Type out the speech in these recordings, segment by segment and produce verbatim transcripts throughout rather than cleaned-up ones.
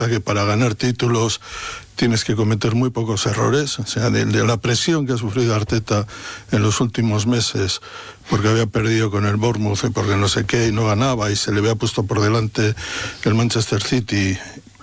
que para ganar títulos tienes que cometer muy pocos errores. O sea, de, de la presión que ha sufrido Arteta en los últimos meses, porque había perdido con el Bournemouth y porque no sé qué, y no ganaba, y se le había puesto por delante el Manchester City,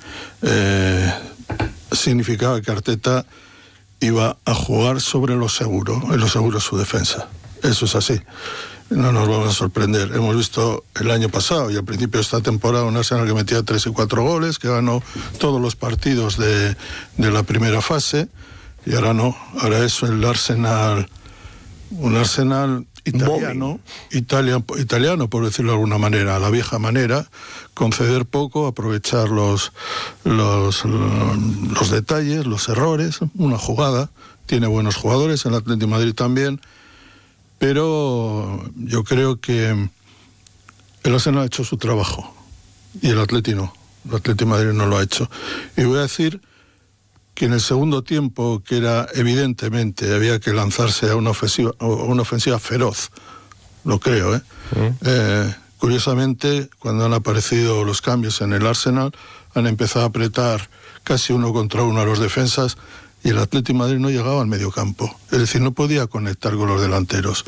eh, significaba que Arteta iba a jugar sobre lo seguro, y lo seguro es su defensa. Eso es así. No nos vamos a sorprender. Hemos visto el año pasado y al principio de esta temporada un Arsenal que metía tres y cuatro goles, que ganó todos los partidos de, de la primera fase, y ahora no. Ahora es el Arsenal, un Arsenal italiano, italiano, italiano, por decirlo de alguna manera, a la vieja manera, conceder poco, aprovechar los, los, los detalles, los errores, una jugada. Tiene buenos jugadores, el Atlético de Madrid también, pero yo creo que el Arsenal ha hecho su trabajo y el Atleti no. El Atlético de Madrid no lo ha hecho. Y voy a decir que en el segundo tiempo, que era evidentemente, había que lanzarse a una ofensiva, a una ofensiva feroz, lo creo, ¿eh? Mm. Eh, curiosamente, cuando han aparecido los cambios en el Arsenal, han empezado a apretar casi uno contra uno a los defensas, y el Atlético de Madrid no llegaba al medio campo, es decir, no podía conectar con los delanteros.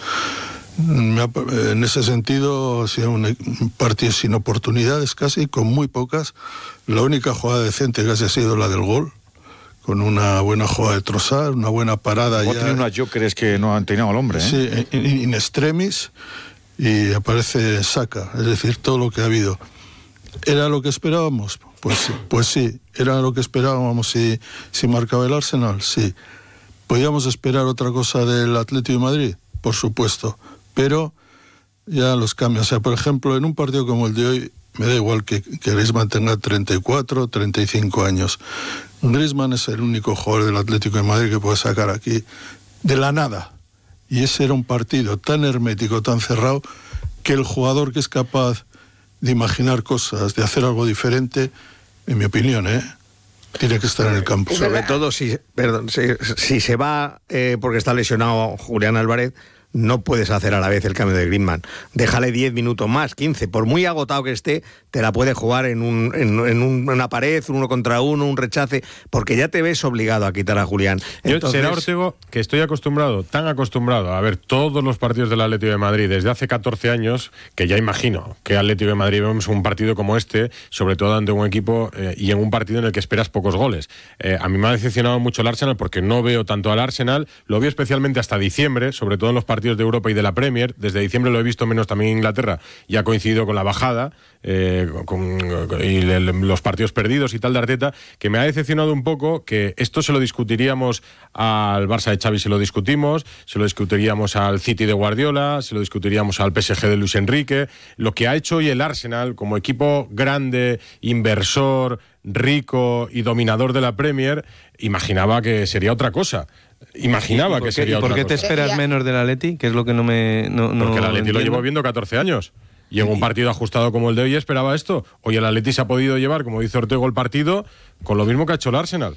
En ese sentido ha sido un partido sin oportunidades casi, con muy pocas. La única jugada decente casi ha sido la del gol, con una buena jugada de Trossard, una buena parada. O tiene unas jokers que no han tenido al hombre, ¿eh? Sí, in extremis, y aparece Saka, es decir, todo lo que ha habido. ¿Era lo que esperábamos? Pues sí, pues sí. ¿Era lo que esperábamos si, si marcaba el Arsenal? Sí. ¿Podíamos esperar otra cosa del Atlético de Madrid? Por supuesto. Pero ya los cambios. O sea, por ejemplo, en un partido como el de hoy, me da igual que, que Griezmann tenga treinta y cuatro, treinta y cinco años. Griezmann es el único jugador del Atlético de Madrid que puede sacar aquí de la nada. Y ese era un partido tan hermético, tan cerrado, que el jugador que es capaz de imaginar cosas, de hacer algo diferente, en mi opinión, ¿eh? tiene que estar en el campo. Sobre todo si, perdón, si, si se va eh, porque está lesionado Julián Álvarez, no puedes hacer a la vez el cambio de Griezmann. Déjale diez minutos más, quince. Por muy agotado que esté, te la puede jugar en, un, en, en un, una pared, uno contra uno, un rechace, porque ya te ves obligado a quitar a Julián. Entonces... Yo, será Ortego, que estoy acostumbrado, tan acostumbrado a ver todos los partidos del Atlético de Madrid desde hace catorce años, que ya imagino que Atlético de Madrid vemos un partido como este, sobre todo ante un equipo eh, y en un partido en el que esperas pocos goles. Eh, a mí me ha decepcionado mucho el Arsenal porque no veo tanto al Arsenal, lo veo especialmente hasta diciembre, sobre todo en los partidos de Europa y de la Premier. Desde diciembre lo he visto menos también en Inglaterra, y ha coincidido con la bajada eh, con, con, y le, los partidos perdidos y tal de Arteta, que me ha decepcionado un poco, que esto se lo discutiríamos al Barça de Xavi, se lo discutimos, se lo discutiríamos al City de Guardiola, se lo discutiríamos al P S G de Luis Enrique. Lo que ha hecho hoy el Arsenal como equipo grande, inversor, rico y dominador de la Premier, imaginaba que sería otra cosa. Imaginaba ¿Y que sería otra cosa. ¿Y por qué te esperas menos del Atleti? Que es lo que no me... No, no Porque el Atleti entiendo. lo llevo viendo catorce años. Y en un partido ajustado como el de hoy esperaba esto. Hoy el Atleti se ha podido llevar, como dice Ortego, el partido con lo mismo que ha hecho el Arsenal.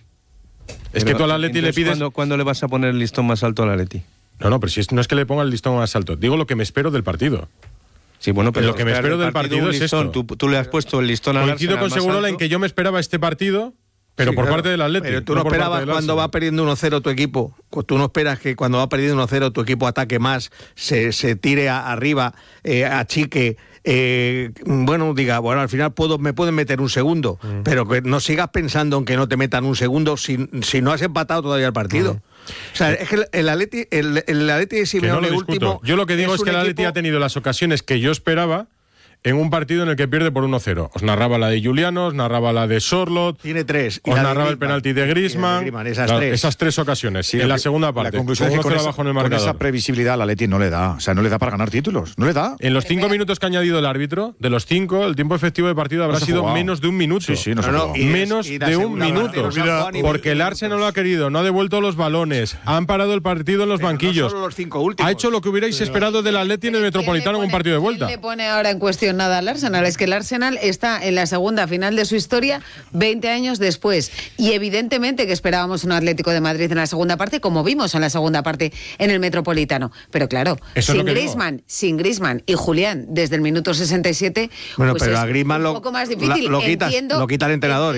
Es pero que tú al Atleti le pides... ¿cuándo, ¿Cuándo le vas a poner el listón más alto al Atleti? No, no, pero si es, no es que le ponga el listón más alto. Digo lo que me espero del partido. Sí, bueno, pero lo que me espero del partido, partido es listón, esto. Tú, tú le has puesto el listón al Coincido Arsenal con Segurola en que yo me esperaba este partido... Pero sí, por claro. parte del Atleti. Pero tú no, no esperabas cuando va perdiendo uno cero tu equipo. Tú no esperas que cuando va perdiendo uno cero tu equipo ataque más, se, se tire a, arriba, eh, achique. Eh, bueno, diga, bueno, al final puedo, me pueden meter un segundo, mm. pero que no sigas pensando en que no te metan un segundo si, si no has empatado todavía el partido. Mm. O sea, es que el Atleti, el, el Atleti de Simeone no último. Yo lo que digo es, es que el Atleti equipo... ha tenido las ocasiones que yo esperaba en un partido en el que pierde por uno cero. Os narraba la de Juliano, os narraba la de Sorloth. Tiene tres. Os narraba el penalti de Griezmann. Esas, claro, tres. esas tres ocasiones. Sí, en la segunda parte. La conclusión es que con esa, en con esa previsibilidad al Atleti no le da. O sea, no le da para ganar títulos. No le da. En los cinco minutos que ha añadido el árbitro, de los cinco, el tiempo efectivo de partido habrá no sido jugado. menos de un minuto. Sí, sí, no, no, no, menos de, de un minuto. Porque el Arsenal no lo ha querido, no ha devuelto los balones, han parado el partido en los pero banquillos. No los cinco últimos. Ha hecho lo que hubierais pero... esperado del Atleti en el Metropolitano en un partido de vuelta. ¿Quién le pone ahora en cuestión nada al Arsenal? Es que el Arsenal está en la segunda final de su historia veinte años después, y evidentemente que esperábamos un Atlético de Madrid en la segunda parte, como vimos en la segunda parte en el Metropolitano, pero claro, Eso sin Griezmann, sin Griezmann y Julián desde el minuto sesenta y siete, bueno, pues pero es a Griezmann un lo, poco más difícil. lo, quitas, Entiendo, lo quita el entrenador.